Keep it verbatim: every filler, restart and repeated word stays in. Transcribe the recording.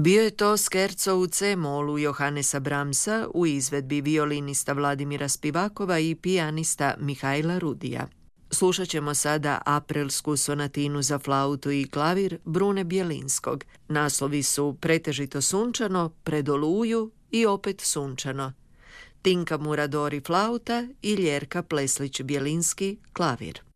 Bio je to skerco u C-molu Johannesa Brahmsa u izvedbi violinista Vladimira Spivakova i pijanista Mihajla Rudija. Slušat ćemo sada aprilsku sonatinu za flautu i klavir Brune Bjelinskog. Naslovi su Pretežito sunčano, Pred oluju i opet sunčano. Tinka Muradori flauta i Ljerka Pleslić Bjelinski klavir.